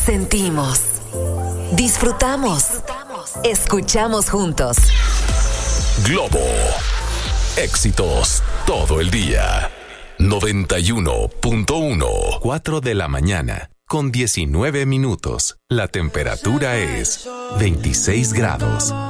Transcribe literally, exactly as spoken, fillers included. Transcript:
Sentimos, disfrutamos, escuchamos juntos. Globo. Éxitos todo el día. noventa y uno punto uno. cuatro de la mañana, con diecinueve minutos. La temperatura es veintiséis grados.